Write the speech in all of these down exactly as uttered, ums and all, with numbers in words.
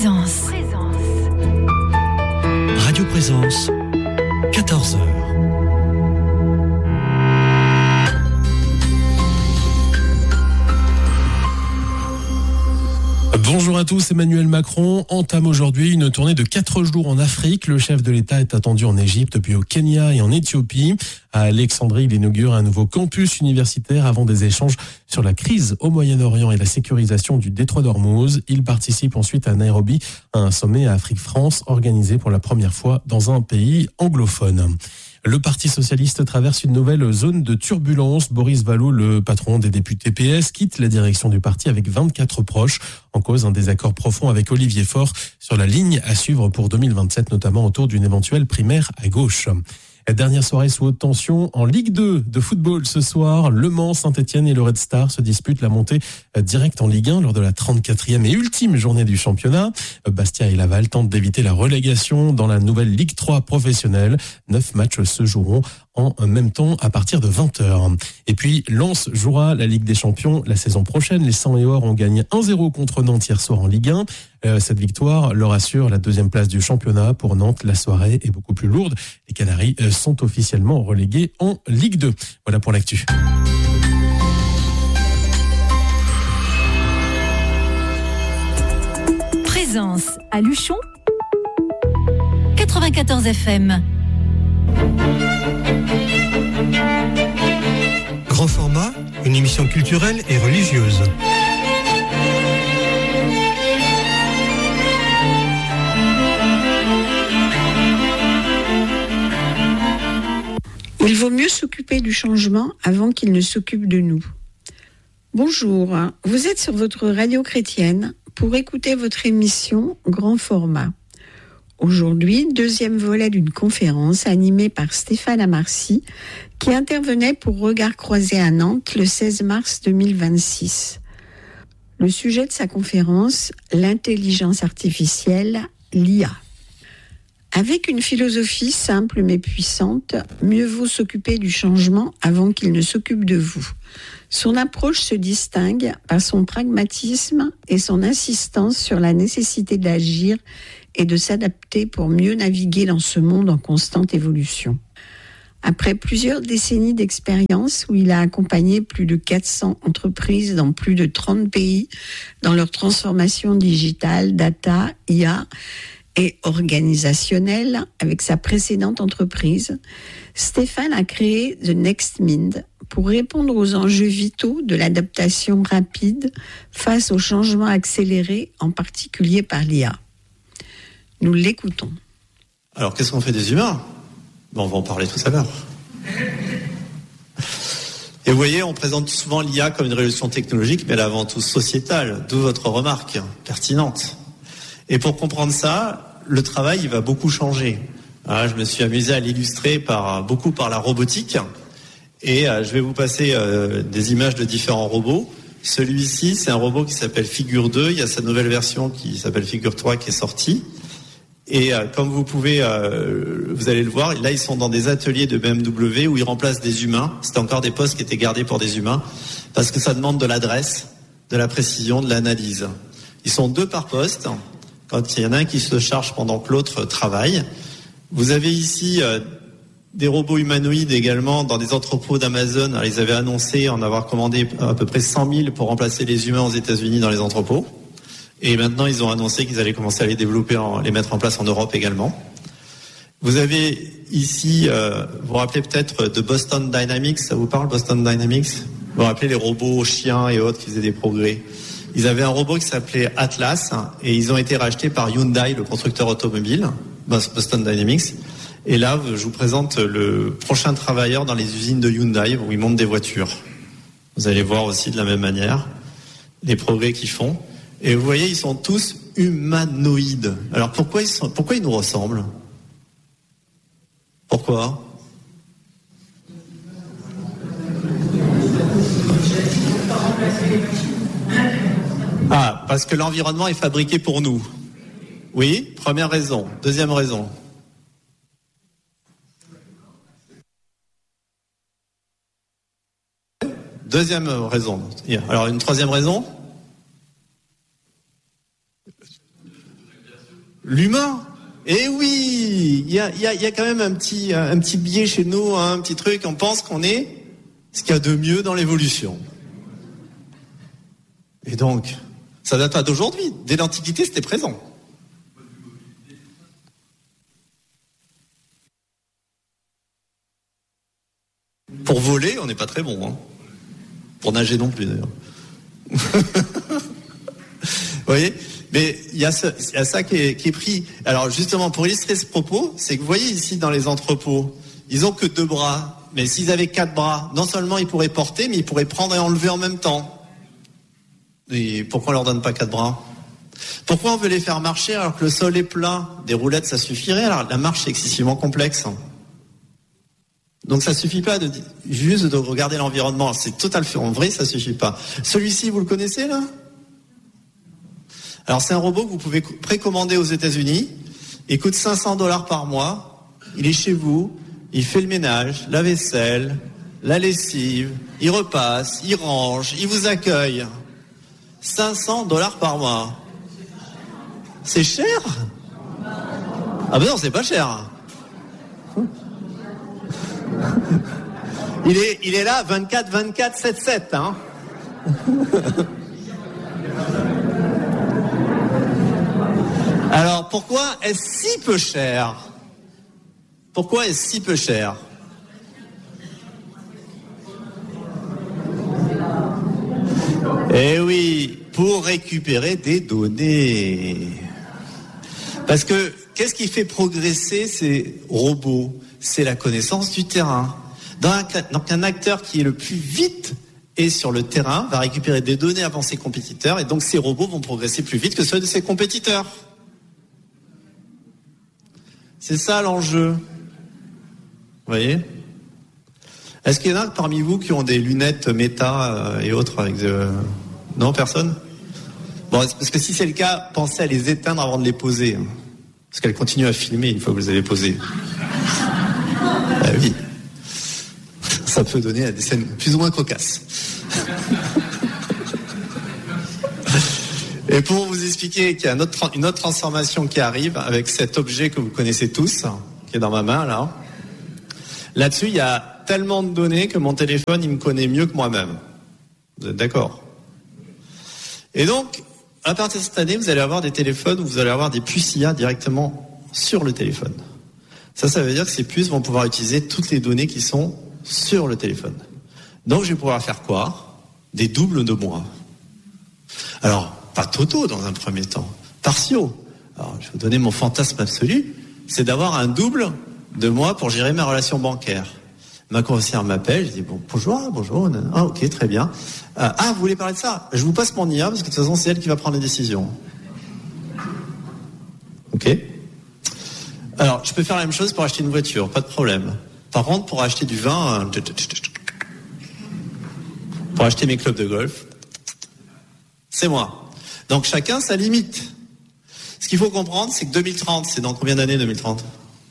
Présence. Radio Présence, quatorze heures. Bonjour à tous, Emmanuel Macron entame aujourd'hui une tournée de quatre jours en Afrique. Le chef de l'État est attendu en Égypte, puis au Kenya et en Éthiopie. À Alexandrie, il inaugure un nouveau campus universitaire avant des échanges sur la crise au Moyen-Orient et la sécurisation du détroit d'Ormuz. Il participe ensuite à Nairobi à un sommet à Afrique-France organisé pour la première fois dans un pays anglophone. Le Parti socialiste traverse une nouvelle zone de turbulence. Boris Vallaud, le patron des députés P S, quitte la direction du parti avec vingt-quatre proches. En cause, un désaccord profond avec Olivier Faure sur la ligne à suivre pour deux mille vingt-sept, notamment autour d'une éventuelle primaire à gauche. Dernière soirée sous haute tension en Ligue deux de football ce soir. Le Mans, Saint-Etienne et le Red Star se disputent la montée directe en Ligue un lors de la trente-quatrième et ultime journée du championnat. Bastia et Laval tentent d'éviter la relégation dans la nouvelle Ligue trois professionnelle. Neuf matchs se joueront en même temps à partir de vingt heures. Et puis Lens jouera la Ligue des Champions la saison prochaine. Les Sang et Or ont gagné un zéro contre Nantes hier soir en Ligue un. Euh, cette victoire leur assure la deuxième place du championnat. Pour Nantes, la soirée est beaucoup plus lourde. Les Canaries euh, sont officiellement relégués en Ligue deux. Voilà pour l'actu. Présence à Luchon, quatre-vingt-quatorze F M. Grand format, une émission culturelle et religieuse. Il vaut mieux s'occuper du changement avant qu'il ne s'occupe de nous. Bonjour, vous êtes sur votre radio chrétienne pour écouter votre émission Grand format. Aujourd'hui, deuxième volet d'une conférence animée par Stéphane Amarcy qui intervenait pour Regard croisé à Nantes le seize mars deux mille vingt-six. Le sujet de sa conférence, l'intelligence artificielle, l'I A. Avec une philosophie simple mais puissante, mieux vaut s'occuper du changement avant qu'il ne s'occupe de vous. Son approche se distingue par son pragmatisme et son insistance sur la nécessité d'agir et de s'adapter pour mieux naviguer dans ce monde en constante évolution. Après plusieurs décennies d'expérience où il a accompagné plus de quatre cents entreprises dans plus de trente pays dans leur transformation digitale, data, I A et organisationnelle avec sa précédente entreprise, Stéphane a créé The Next Mind pour répondre aux enjeux vitaux de l'adaptation rapide face aux changements accélérés, en particulier par l'I A. Nous l'écoutons. Alors, qu'est-ce qu'on fait des humains ? Bon, on va en parler tout à l'heure. Et vous voyez, on présente souvent l'I A comme une révolution technologique, mais elle est avant tout sociétale, d'où votre remarque pertinente. Et pour comprendre ça, le travail, il va beaucoup changer. Alors, je me suis amusé à l'illustrer par, beaucoup par la robotique. Et euh, je vais vous passer euh, des images de différents robots. Celui-ci, c'est un robot qui s'appelle Figure deux. Il y a sa nouvelle version qui s'appelle Figure trois qui est sortie. Et euh, comme vous pouvez, euh, vous allez le voir, là ils sont dans des ateliers de B M W où ils remplacent des humains. C'était encore des postes qui étaient gardés pour des humains parce que ça demande de l'adresse, de la précision, de l'analyse. Ils sont deux par poste. Quand il y en a un qui se charge pendant que l'autre travaille. Vous avez ici euh, des robots humanoïdes également dans des entrepôts d'Amazon. Alors, ils avaient annoncé en avoir commandé à peu près cent mille pour remplacer les humains aux États-Unis dans les entrepôts. Et maintenant, ils ont annoncé qu'ils allaient commencer à les développer, en, les mettre en place en Europe également. Vous avez ici, euh, vous vous rappelez peut-être de Boston Dynamics, ça vous parle, Boston Dynamics ? Vous vous rappelez les robots chiens et autres qui faisaient des progrès ? Ils avaient un robot qui s'appelait Atlas et ils ont été rachetés par Hyundai, le constructeur automobile, Boston Dynamics. Et là, je vous présente le prochain travailleur dans les usines de Hyundai où ils montent des voitures. Vous allez voir aussi de la même manière les progrès qu'ils font. Et vous voyez, ils sont tous humanoïdes. Alors pourquoi ils sont, pourquoi ils nous ressemblent ? Pourquoi ? Ah, parce que l'environnement est fabriqué pour nous. Oui, première raison. Deuxième raison. Deuxième raison. Alors, une troisième raison ? L'humain. Eh oui, il y a, y, a, y a quand même un petit, un petit biais chez nous, hein, un petit truc, on pense qu'on est ce qu'il y a de mieux dans l'évolution. Et donc, ça date pas d'aujourd'hui, dès l'Antiquité c'était présent. Pour voler, on n'est pas très bon, hein. Pour nager non plus d'ailleurs. Vous voyez ? Mais il y a ça, il y a ça qui est, qui est pris. Alors justement, pour illustrer ce propos, c'est que vous voyez ici dans les entrepôts, ils ont que deux bras. Mais s'ils avaient quatre bras, non seulement ils pourraient porter, mais ils pourraient prendre et enlever en même temps. Et pourquoi on leur donne pas quatre bras ? Pourquoi on veut les faire marcher alors que le sol est plat ? Des roulettes, ça suffirait. Alors la marche est excessivement complexe. Donc ça suffit pas de juste de regarder l'environnement. C'est totalement vrai, ça suffit pas. Celui-ci, vous le connaissez là ? Alors c'est un robot que vous pouvez précommander aux États-Unis. Il coûte cinq cents dollars par mois. Il est chez vous. Il fait le ménage, la vaisselle, la lessive. Il repasse, il range, il vous accueille. cinq cents dollars par mois. C'est cher ? Ah ben non, c'est pas cher. Il est, il est là vingt-quatre vingt-quatre sept sept, hein. Alors, pourquoi est-ce si peu cher ? Pourquoi est-ce si peu cher ? Eh oui, pour récupérer des données. Parce que, qu'est-ce qui fait progresser ces robots ? C'est la connaissance du terrain. Donc un acteur qui est le plus vite est sur le terrain va récupérer des données avant ses compétiteurs et donc ces robots vont progresser plus vite que ceux de ses compétiteurs. C'est ça l'enjeu. Vous voyez ? Est-ce qu'il y en a parmi vous qui ont des lunettes méta et autres avec de... Non, personne ? Bon, parce que si c'est le cas, pensez à les éteindre avant de les poser. Parce qu'elles continuent à filmer une fois que vous les avez posées. Ah oui. Ça peut donner à des scènes plus ou moins cocasses. Et pour vous expliquer qu'il y a une autre, une autre transformation qui arrive avec cet objet que vous connaissez tous, qui est dans ma main là. Là-dessus, il y a tellement de données que mon téléphone, il me connaît mieux que moi-même. Vous êtes d'accord ? Et donc, à partir de cette année, vous allez avoir des téléphones où vous allez avoir des puces I A directement sur le téléphone. Ça, ça veut dire que ces puces vont pouvoir utiliser toutes les données qui sont sur le téléphone. Donc, je vais pouvoir faire quoi ? Des doubles de moi. Alors, pas totaux dans un premier temps, partiaux. Alors, je vais vous donner mon fantasme absolu, c'est d'avoir un double de moi pour gérer ma relation bancaire. Ma conseillère m'appelle, je dis bon, bonjour, bonjour, ah ok, très bien. Euh, ah, vous voulez parler de ça ? Je vous passe mon I A parce que de toute façon, c'est elle qui va prendre les décisions. Ok ? Alors, je peux faire la même chose pour acheter une voiture, pas de problème. Par contre, pour acheter du vin, pour acheter mes clubs de golf, c'est moi. Donc chacun sa limite. Ce qu'il faut comprendre, c'est que deux mille trente, c'est dans combien d'années deux mille trente ?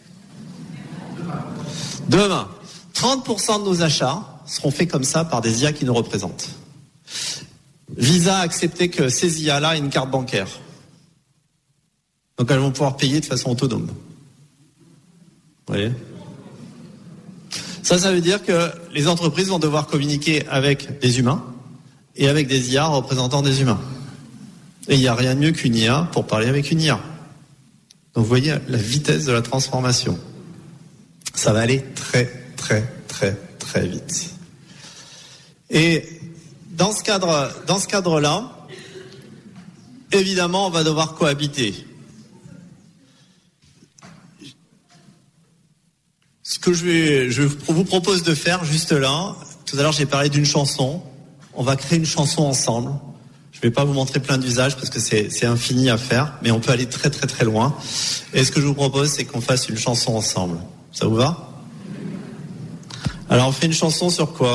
Demain. trente pour cent de nos achats seront faits comme ça par des I A qui nous représentent. Visa a accepté que ces I A-là aient une carte bancaire. Donc elles vont pouvoir payer de façon autonome. Vous voyez ? Ça, ça veut dire que les entreprises vont devoir communiquer avec des humains et avec des I A représentant des humains. Et il n'y a rien de mieux qu'une I A pour parler avec une I A. Donc vous voyez la vitesse de la transformation. Ça va aller très, très, très, très vite. Et dans ce cadre, dans ce cadre-là, évidemment, on va devoir cohabiter. Ce que je, vais, je vous propose de faire juste là, tout à l'heure j'ai parlé d'une chanson, on va créer une chanson ensemble. Je ne vais pas vous montrer plein d'usages parce que c'est, c'est infini à faire, mais on peut aller très très très loin. Et ce que je vous propose, c'est qu'on fasse une chanson ensemble. Ça vous va ? Alors on fait une chanson sur quoi ?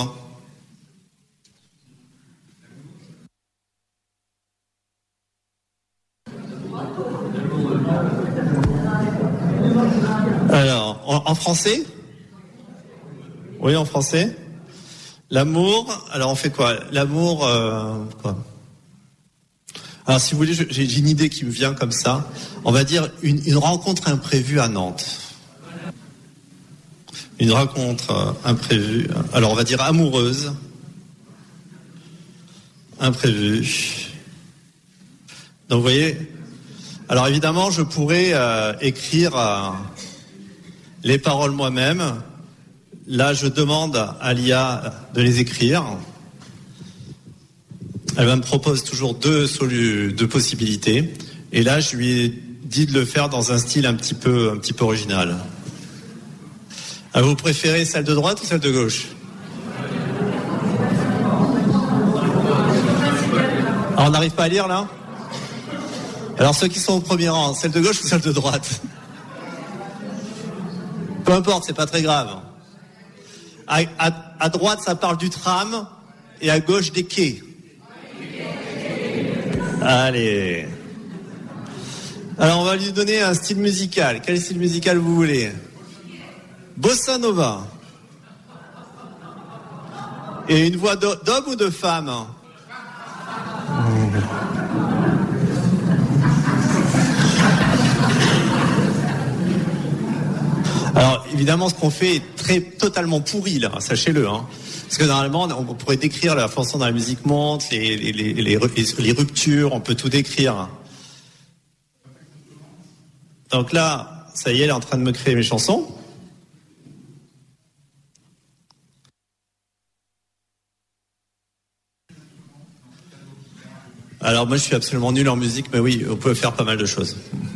Alors, en, en français ? Oui, en français. L'amour, alors on fait quoi ? L'amour, euh, quoi ? Alors si vous voulez, j'ai, j'ai une idée qui me vient comme ça. On va dire une, une rencontre imprévue à Nantes. Une rencontre imprévue. Alors on va dire amoureuse. Imprévue. Donc vous voyez. Alors évidemment, je pourrais euh, écrire euh, les paroles moi-même. Là, je demande à l'I A de les écrire. Elle me propose toujours deux, solu- deux possibilités. Et là, je lui ai dit de le faire dans un style un petit peu, un petit peu original. Alors, vous préférez celle de droite ou celle de gauche ? Alors, on n'arrive pas à lire là ? Alors, ceux qui sont au premier rang, celle de gauche ou celle de droite ? Peu importe, c'est pas très grave. À, à, à droite, ça parle du tram et à gauche des quais. Allez. Alors, on va lui donner un style musical. Quel style musical vous voulez ? Bossa Nova. Et une voix d'homme ou de femme ? Alors, évidemment, ce qu'on fait est très, totalement pourri, là, sachez-le, hein. Parce que normalement, on pourrait décrire la façon dont la musique monte, les, les, les, les, les ruptures, on peut tout décrire. Donc là, ça y est, elle est en train de me créer mes chansons. Alors moi, je suis absolument nul en musique, mais oui, on peut faire pas mal de choses.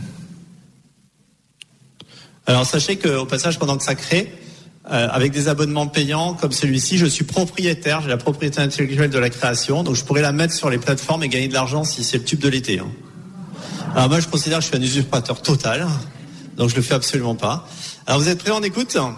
Alors sachez qu'au passage, pendant que ça crée, euh, avec des abonnements payants comme celui-ci, je suis propriétaire, j'ai la propriété intellectuelle de la création, donc je pourrais la mettre sur les plateformes et gagner de l'argent si c'est le tube de l'été. Hein. Alors moi, je considère que je suis un usurpateur total, donc je le fais absolument pas. Alors vous êtes prêts, on écoute ?